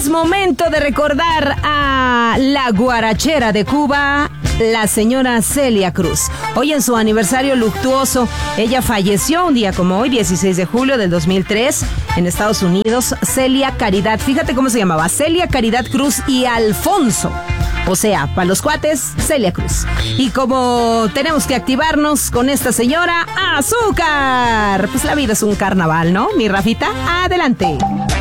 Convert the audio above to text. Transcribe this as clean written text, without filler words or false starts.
Es momento de recordar a la guarachera de Cuba, la señora Celia Cruz. Hoy en su aniversario luctuoso, ella falleció un día como hoy, 16 de julio del 2003, en Estados Unidos. Celia Caridad, fíjate cómo se llamaba, Celia Caridad Cruz y Alfonso. O sea, para los cuates, Celia Cruz. Y como tenemos que activarnos con esta señora, ¡azúcar! Pues la vida es un carnaval, ¿no? Mi Rafita, adelante.